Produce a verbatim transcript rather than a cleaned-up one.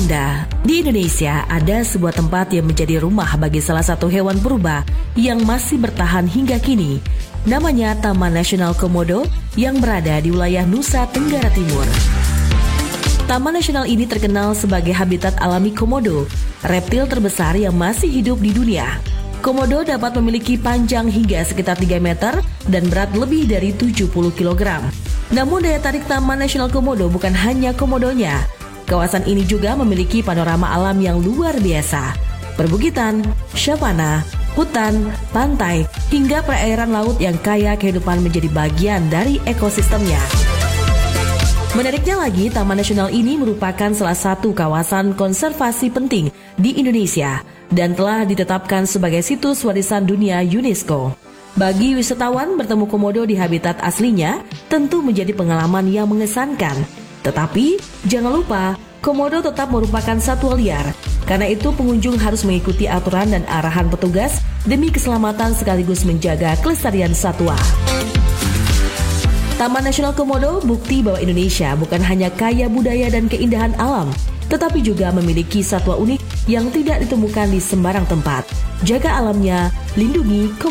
Anda, di Indonesia ada sebuah tempat yang menjadi rumah bagi salah satu hewan purba yang masih bertahan hingga kini. Namanya Taman Nasional Komodo yang berada di wilayah Nusa Tenggara Timur. Taman Nasional ini terkenal sebagai habitat alami komodo, reptil terbesar yang masih hidup di dunia. Komodo dapat memiliki panjang hingga sekitar tiga meter dan berat lebih dari tujuh puluh kilogram. Namun daya tarik Taman Nasional Komodo bukan hanya komodonya. Kawasan ini juga memiliki panorama alam yang luar biasa. Perbukitan, savana, hutan, pantai, hingga perairan laut yang kaya kehidupan menjadi bagian dari ekosistemnya. Menariknya lagi, Taman Nasional ini merupakan salah satu kawasan konservasi penting di Indonesia dan telah ditetapkan sebagai situs warisan dunia UNESCO. Bagi wisatawan, bertemu komodo di habitat aslinya tentu menjadi pengalaman yang mengesankan. Tetapi, jangan lupa, komodo tetap merupakan satwa liar. Karena itu, pengunjung harus mengikuti aturan dan arahan petugas demi keselamatan sekaligus menjaga kelestarian satwa. Taman Nasional Komodo bukti bahwa Indonesia bukan hanya kaya budaya dan keindahan alam, tetapi juga memiliki satwa unik yang tidak ditemukan di sembarang tempat. Jaga alamnya, lindungi komodo.